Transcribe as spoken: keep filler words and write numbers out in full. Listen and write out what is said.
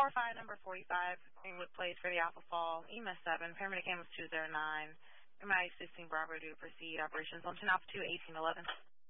five, number forty-five, Greenwood Place for the Alpha Fall, E M S seven, paramedic ambulance two zero nine. Am I assisting Bravo to proceed operations on ten Alpha two, eighteen eleven?